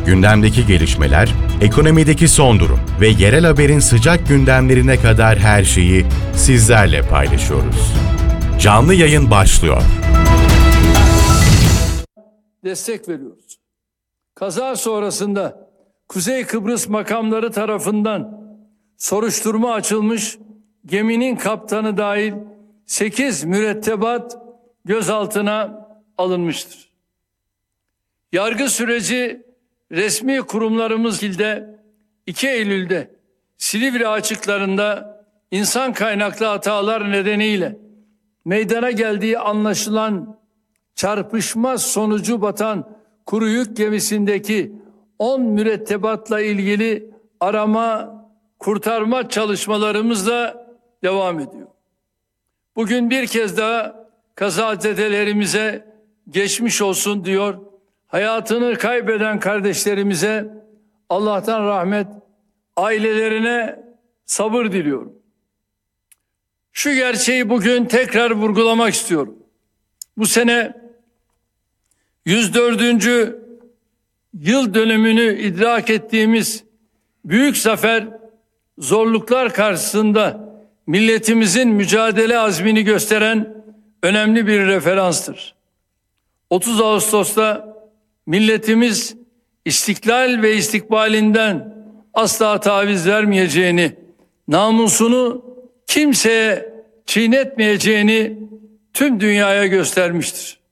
Gündemdeki gelişmeler, ekonomideki son durum ve yerel haberin sıcak gündemlerine kadar her şeyi sizlerle paylaşıyoruz. Canlı yayın başlıyor. Destek veriyoruz. Kaza sonrasında Kuzey Kıbrıs makamları tarafından soruşturma açılmış, geminin kaptanı dahil 8 mürettebat gözaltına alınmıştır. Yargı süreci resmi kurumlarımız ilde 2 Eylül'de Silivri açıklarında insan kaynaklı hatalar nedeniyle meydana geldiği anlaşılan çarpışma sonucu batan kuru yük gemisindeki 10 mürettebatla ilgili arama, kurtarma çalışmalarımızla devam ediyor. Bugün bir kez daha kazazedelerimize geçmiş olsun diyor. Hayatını kaybeden kardeşlerimize Allah'tan rahmet, ailelerine sabır diliyorum. Şu gerçeği bugün tekrar vurgulamak istiyorum. Bu sene 104. yıl dönümünü idrak ettiğimiz büyük zafer, zorluklar karşısında milletimizin mücadele azmini gösteren önemli bir referanstır. 30 Ağustos'ta milletimiz istiklal ve istikbalinden asla taviz vermeyeceğini, namusunu kimseye çiğnetmeyeceğini tüm dünyaya göstermiştir.